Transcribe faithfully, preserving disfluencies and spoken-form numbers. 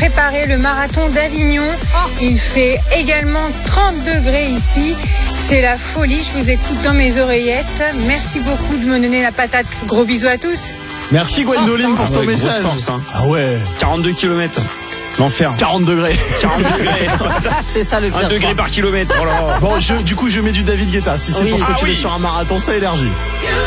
préparer le marathon d'Avignon. Il fait également trente degrés ici. C'est la folie, je vous écoute dans mes oreillettes. Merci beaucoup de me donner la patate. Gros bisous à tous. Merci Gwendoline pour Ah ton ouais, message. grosse force, hein. Ah ouais. quarante-deux kilomètres. L'enfer. quarante degrés. quarante degrés. C'est ça le pire. Un degré quoi. par kilomètre. Oh là là. Bon, je, du coup, je mets du David Guetta. Si c'est Oui. pour se Ah motiver oui. sur un marathon, ça énergie.